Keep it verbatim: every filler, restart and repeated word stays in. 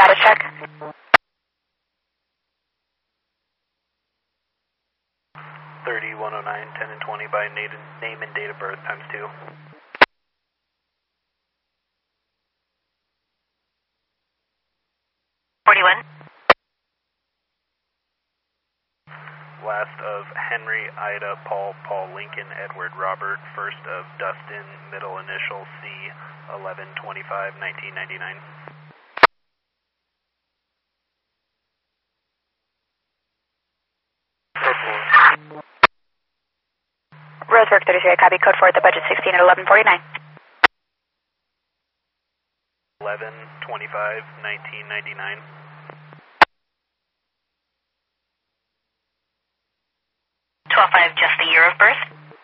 status check. thirty-one oh nine, ten and twenty by name and date of birth times two. forty-one. Last of Henry, Ida, Paul, Paul, Lincoln, Edward, Robert. First of Dustin, middle initial C, eleven twenty-five, nineteen ninety-nine. Roseburg thirty-three, I copy. Code four at the budget sixteen at eleven forty-nine. eleven twenty-five, nineteen ninety-nine. twelve five, just the year of birth.